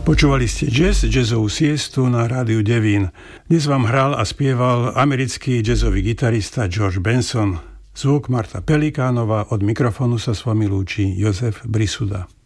Počúvali ste jazzovú siestu na rádiu Devín. Dnes vám hral a spieval americký jazzový gitarista George Benson. Zvuk Marta Pelikánova, od mikrofónu sa s vami lúči Jozef Brisuda.